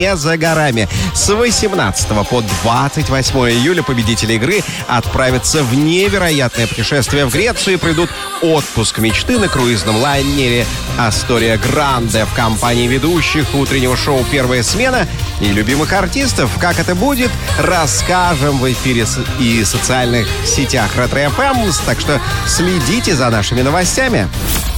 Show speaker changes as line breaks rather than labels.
не за горами. С 18 по 28 июля победители игры отправятся в невероятное путешествие в Грецию и пройдут отпуск мечты на круизном лайнере «Астория Гранде» в компании ведущих утреннего шоу «Первая смена» и любимых артистов. Как это будет, расскажем в эфире и социальных сетях Ретро ФМ. Так что следите за нашими новостями.